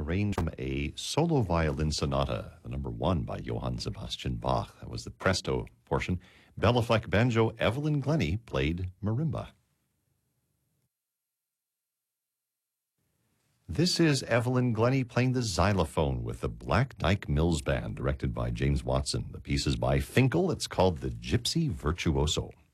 arranged from a solo violin sonata, the number 1 by Johann Sebastian Bach. That was the presto portion. Bella Fleck banjo, Evelyn Glennie played marimba. This is Evelyn Glennie playing the xylophone with the Black Dyke Mills Band, directed by James Watson. The piece is by Finkel. It's called The Gypsy Virtuoso.